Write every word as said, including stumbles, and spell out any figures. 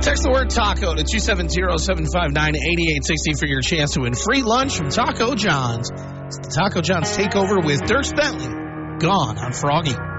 Text the word taco to two seven zero, seven five nine, eight eight six zero for your chance to win free lunch from Taco John's. It's the Taco John's Takeover with Dierks Bentley. Gone on Froggy.